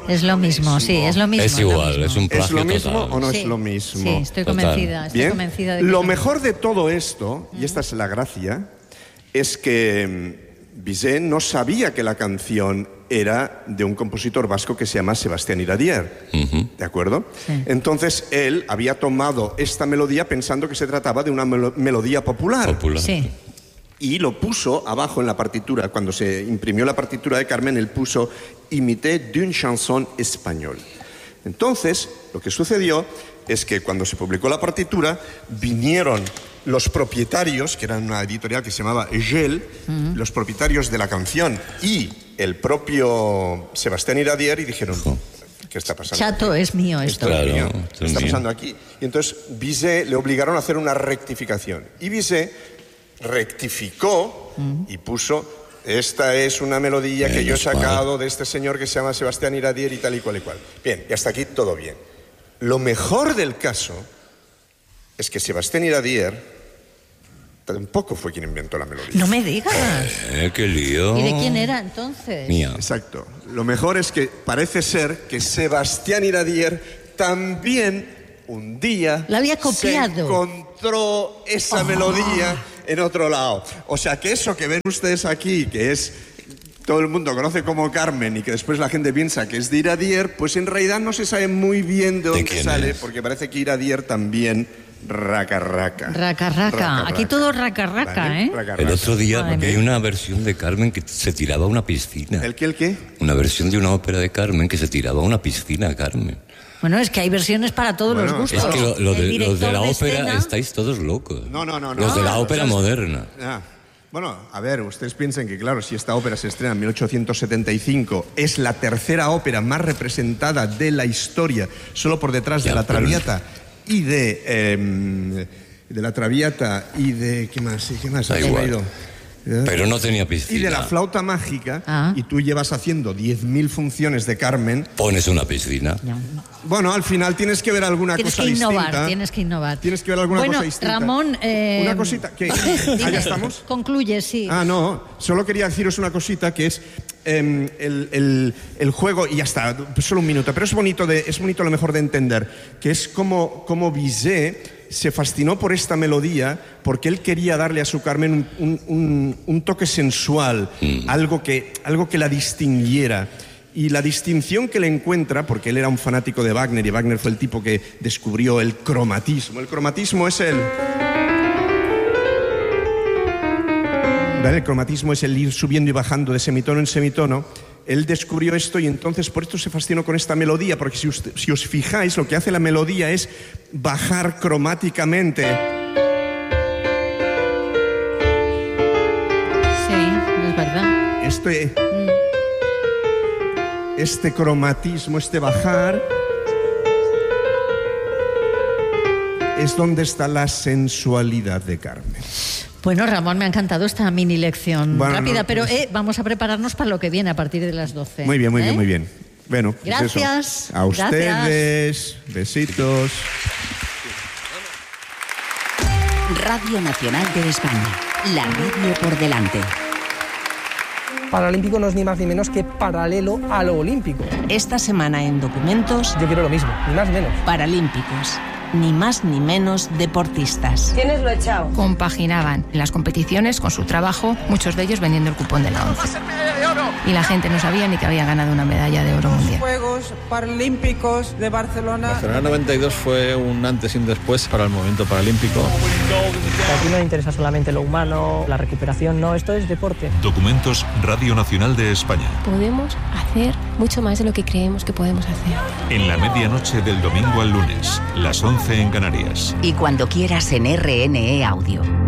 Es lo mismo, sí, es lo mismo. Es igual, es un plagio ¿Es lo mismo total. o no Sí, es lo mismo? Sí, estoy convencida de que Lo es mejor de todo esto, y esta es la gracia, es que Bizet no sabía que la canción era de un compositor vasco que se llama Sebastián Iradier, ¿de acuerdo? Sí. Entonces él había tomado esta melodía pensando que se trataba de una melodía popular. Sí. Y lo puso abajo en la partitura. Cuando se imprimió la partitura de Carmen, él puso «Imité d'une chanson espagnole». Entonces, lo que sucedió es que cuando se publicó la partitura, vinieron los propietarios, que eran una editorial que se llamaba Egel, los propietarios de la canción y el propio Sebastián Iradier, y dijeron... ¿Qué está pasando? Chato, es mío esto. Claro, ¿Qué está pasando aquí? Y entonces Bizet le obligaron a hacer una rectificación. Y Bizet rectificó y puso: esta es una melodía que yo he sacado de este señor que se llama Sebastián Iradier y tal y cual y cual. Bien, y hasta aquí todo bien. Lo mejor del caso es que Sebastián Iradier tampoco fue quien inventó la melodía. No me digas. ¡Qué lío! ¿Y de quién era entonces? Mía. Exacto. Lo mejor es que parece ser que Sebastián Iradier también un día la había copiado. se encontró esa melodía en otro lado. O sea que eso que ven ustedes aquí, que es todo el mundo conoce como Carmen y que después la gente piensa que es de Iradier, pues en realidad no se sabe muy bien de dónde sale, porque parece que Iradier también raca. Aquí todo raca, ¿vale? ¿eh? El otro día hay una versión de Carmen que se tiraba a una piscina. ¿El qué? Una versión de una ópera de Carmen que se tiraba a una piscina, Carmen. Bueno, es que hay versiones para todos los gustos. Es que los de la ópera escena... estáis todos locos. No. Los de la ópera moderna. Bueno, a ver, ustedes piensen que, claro, si esta ópera se estrena en 1875, es la tercera ópera más representada de la historia, solo por detrás de La Traviata y de La Traviata y de... ¿Qué más? Da igual. Pero no tenía piscina. Y de La Flauta Mágica, y tú llevas haciendo 10.000 funciones de Carmen. Pones una piscina. No. Bueno, al final tienes que ver alguna cosa distinta. Tienes que innovar. Tienes que ver alguna cosa distinta. Ramón... Una cosita. ¿Qué? ¿Ya estamos? Concluye, sí. No. Solo quería deciros una cosita que es el juego, y ya está, solo un minuto, pero es bonito lo mejor de entender, que es como Bizet se fascinó por esta melodía porque él quería darle a su Carmen un toque sensual, algo que la distinguiera. Y la distinción que le encuentra, porque él era un fanático de Wagner, y Wagner fue el tipo que descubrió el cromatismo. El cromatismo es el cromatismo es el ir subiendo y bajando de semitono en semitono. Él descubrió esto y entonces por esto se fascinó con esta melodía, porque si os fijáis, lo que hace la melodía es bajar cromáticamente. Sí, es verdad. Este cromatismo, este bajar, es donde está la sensualidad de Carmen. Bueno, Ramón, me ha encantado esta mini lección rápida, pero pues... vamos a prepararnos para lo que viene a partir de las 12. Muy bien. Bueno, gracias. Pues eso. A ustedes, besitos. Radio Nacional de España, la radio por delante. Paralímpico no es ni más ni menos que paralelo a lo olímpico. Esta semana en Documentos... Yo quiero lo mismo, ni más ni menos. Paralímpicos, ni más ni menos deportistas. ¿Quiénes lo he echado? Compaginaban las competiciones con su trabajo, muchos de ellos vendiendo el cupón de la ONCE. Y la gente no sabía ni que había ganado una medalla de oro mundial. Juegos Paralímpicos de Barcelona. Barcelona 92 fue un antes y un después para el movimiento paralímpico. Aquí no interesa solamente lo humano, la recuperación, no, esto es deporte. Documentos, Radio Nacional de España. Podemos hacer mucho más de lo que creemos que podemos hacer. En la medianoche del domingo al lunes, las 11 en Canarias. Y cuando quieras en RNE Audio.